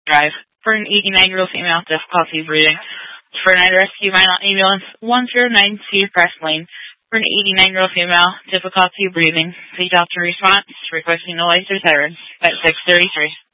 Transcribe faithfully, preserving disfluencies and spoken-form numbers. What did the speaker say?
Drive. For an eighty-nine-year-old female, difficulty breathing. For an rescue, Minot Ambulance, one zero nine two Crest Lane. For an eighty-nine-year-old female, difficulty breathing. Please after response, requesting no lights or sirens. At six thirty-three.